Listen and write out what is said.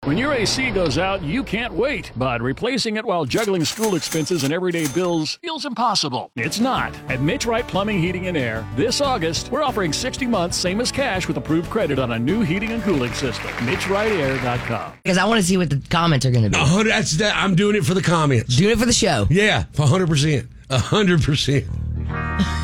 When your AC goes out, you can't wait, but replacing it while juggling school expenses and everyday bills feels impossible. It's not. At Mitch Wright Plumbing, Heating, and Air, this August, we're offering 60 months, same as cash, with approved credit on a new heating and cooling system. MitchWrightAir.com. Because I want to see what the comments are going to be. I'm doing it for the comments. Doing it for the show. Yeah, 100%. 100%.